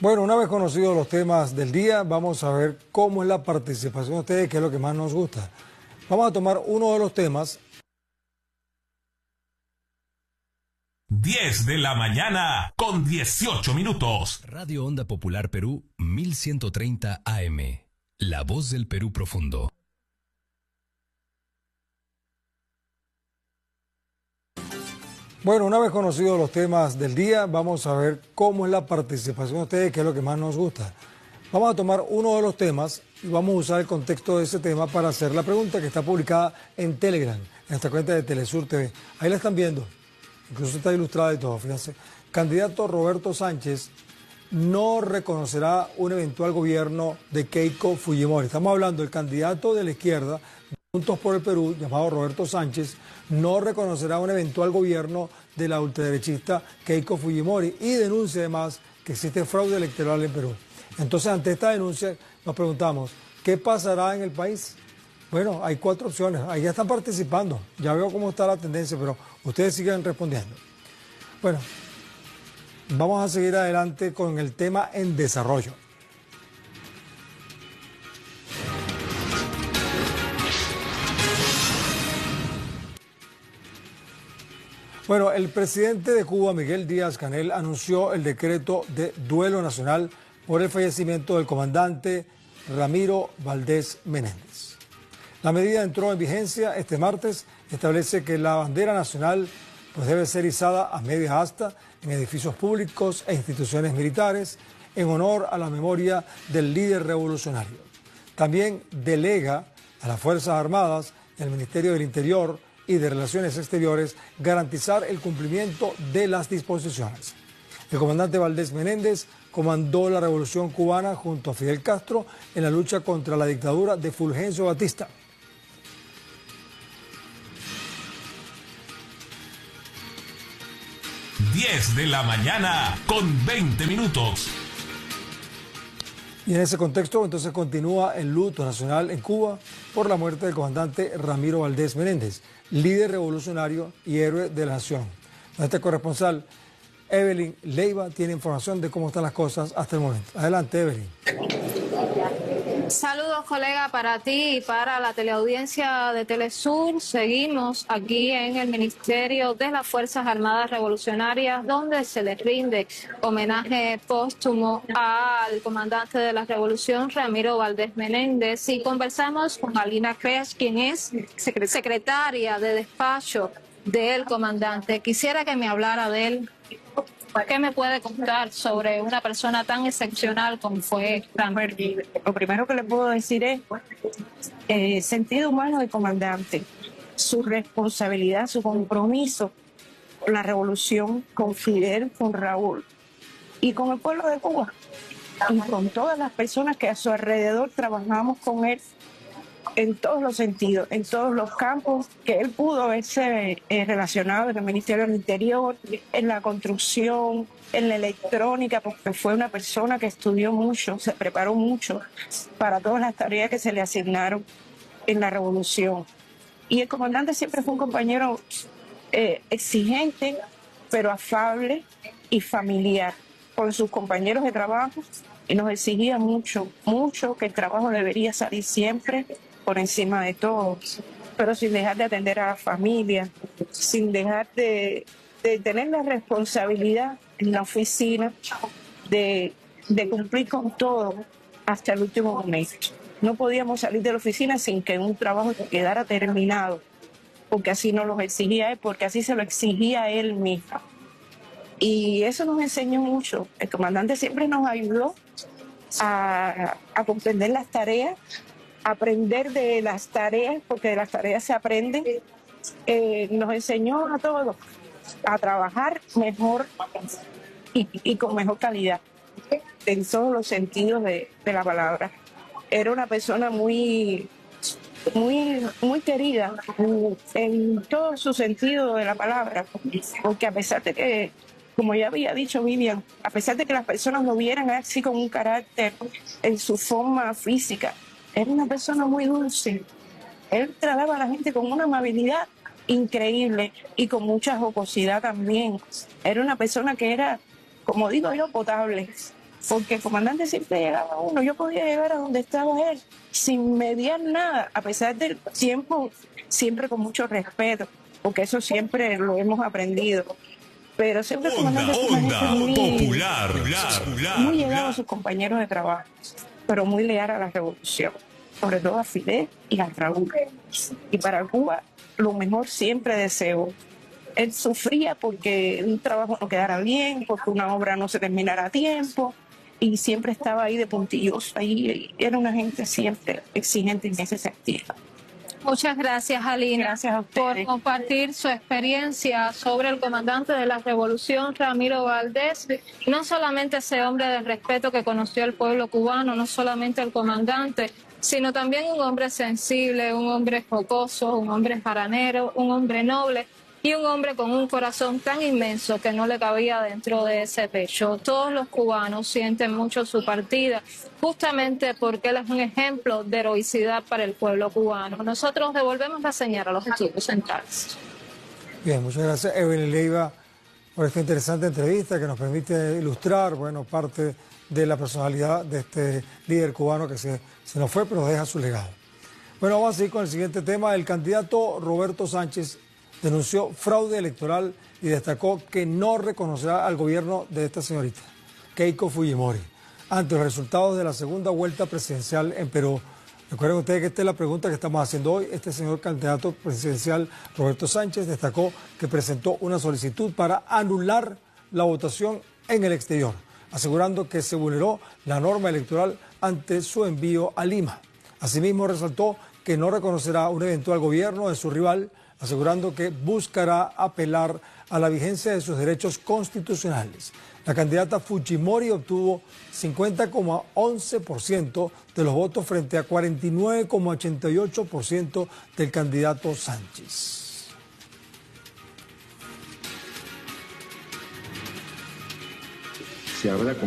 Bueno, una vez conocidos los temas del día, vamos a ver cómo es la participación de ustedes, qué es lo que más nos gusta. Vamos a tomar uno de los temas. 10 de la mañana con 18 minutos. Radio Onda Popular Perú, 1130 AM. La voz del Perú profundo. Bueno, una vez conocidos los temas del día, vamos a ver cómo es la participación de ustedes, qué es lo que más nos gusta. Vamos a tomar uno de los temas y vamos a usar el contexto de ese tema para hacer la pregunta que está publicada en Telegram, en nuestra cuenta de Telesur TV. Ahí la están viendo, incluso está ilustrada y todo, fíjense. Candidato Roberto Sánchez no reconocerá un eventual gobierno de Keiko Fujimori. Estamos hablando del candidato de la izquierda, Juntos por el Perú, llamado Roberto Sánchez, no reconocerá un eventual gobierno de la ultraderechista Keiko Fujimori y denuncia además que existe fraude electoral en Perú. Entonces, ante esta denuncia, nos preguntamos, ¿qué pasará en el país? Bueno, hay 4 opciones, ahí ya están participando, ya veo cómo está la tendencia, pero ustedes siguen respondiendo. Bueno, vamos a seguir adelante con el tema en desarrollo. Bueno, el presidente de Cuba, Miguel Díaz-Canel, anunció el decreto de duelo nacional por el fallecimiento del comandante Ramiro Valdés Menéndez. La medida entró en vigencia este martes, establece que la bandera nacional debe ser izada a media asta en edificios públicos e instituciones militares en honor a la memoria del líder revolucionario. También delega a las Fuerzas Armadas, el Ministerio del Interior y de Relaciones Exteriores garantizar el cumplimiento de las disposiciones. El comandante Valdés Menéndez comandó la revolución cubana junto a Fidel Castro en la lucha contra la dictadura de Fulgencio Batista. Diez de la mañana con 20 minutos. Y en ese contexto, entonces, continúa el luto nacional en Cuba por la muerte del comandante Ramiro Valdés Menéndez, líder revolucionario y héroe de la nación. Nuestra corresponsal, Evelyn Leiva, tiene información de cómo están las cosas hasta el momento. Adelante, Evelyn. Saludos, colega, para ti y para la teleaudiencia de Telesur. Seguimos aquí en el Ministerio de las Fuerzas Armadas Revolucionarias, donde se le rinde homenaje póstumo al comandante de la Revolución, Ramiro Valdés Menéndez, y conversamos con Alina Creas, quien es secretaria de despacho del comandante. Quisiera que me hablara de él. ¿Qué me puede contar sobre una persona tan excepcional como fue Ramiro? Lo primero que le puedo decir es sentido humano del comandante, su responsabilidad, su compromiso con la revolución, con Fidel, con Raúl y con el pueblo de Cuba y con todas las personas que a su alrededor trabajamos con él en todos los sentidos, en todos los campos que él pudo haberse relacionado en el Ministerio del Interior, en la construcción, en la electrónica, porque fue una persona que estudió mucho, se preparó mucho para todas las tareas que se le asignaron en la revolución. Y el comandante siempre fue un compañero exigente, pero afable y familiar con sus compañeros de trabajo, y nos exigía mucho, mucho, que el trabajo debería salir siempre por encima de todo, pero sin dejar de atender a la familia, sin dejar de tener la responsabilidad en la oficina de cumplir con todo hasta el último momento. No podíamos salir de la oficina sin que un trabajo quedara terminado, porque así nos lo exigía él, porque así se lo exigía él mismo. Y eso nos enseñó mucho. El comandante siempre nos ayudó a comprender las tareas, aprender de las tareas, porque de las tareas se aprende. Nos enseñó a todos a trabajar mejor y con mejor calidad, en todos los sentidos de la palabra. Era una persona muy querida en todo su sentido de la palabra, porque a pesar de que, como ya había dicho Vivian, a pesar de que las personas lo vieran así con un carácter en su forma física, era una persona muy dulce. Él trataba a la gente con una amabilidad increíble y con mucha jocosidad también. Era una persona que era, como digo yo, potable. porque el comandante siempre llegaba a uno. Yo podía llegar a donde estaba él sin mediar nada, a pesar del tiempo, siempre con mucho respeto, porque eso siempre lo hemos aprendido. Pero siempre el comandante fue una gente muy llegado a sus compañeros de trabajo, pero muy leal a la revolución, sobre todo a Fidel y a Raúl. Y para Cuba, lo mejor siempre deseo. Él sufría porque un trabajo no quedara bien, porque una obra no se terminara a tiempo, y siempre estaba ahí de puntilloso. Ahí era una gente siempre exigente en ese sentido. Muchas gracias, Alina, Gracias a por ustedes. compartir su experiencia sobre el comandante de la Revolución, Ramiro Valdés. No solamente ese hombre de respeto que conoció el pueblo cubano, no solamente el comandante, sino también un hombre sensible, un hombre jocoso, un hombre jaranero, un hombre noble y un hombre con un corazón tan inmenso que no le cabía dentro de ese pecho. Todos los cubanos sienten mucho su partida, justamente porque él es un ejemplo de heroicidad para el pueblo cubano. Nosotros devolvemos la señal a los estudios centrales. Bien, muchas gracias, Evelyn Leiva, por esta interesante entrevista que nos permite ilustrar, bueno, parte de la personalidad de este líder cubano que se nos fue, pero deja su legado. Bueno, vamos a seguir con el siguiente tema. El candidato Roberto Sánchez denunció fraude electoral y destacó que no reconocerá al gobierno de esta señorita, Keiko Fujimori, ante los resultados de la segunda vuelta presidencial en Perú. Recuerden ustedes que esta es la pregunta que estamos haciendo hoy. Este señor candidato presidencial, Roberto Sánchez, destacó que presentó una solicitud para anular la votación en el exterior, asegurando que se vulneró la norma electoral ante su envío a Lima. Asimismo, resaltó que no reconocerá un eventual gobierno de su rival, asegurando que buscará apelar a la vigencia de sus derechos constitucionales. La candidata Fujimori obtuvo 50,11% de los votos frente a 49,88% del candidato Sánchez. Se habrá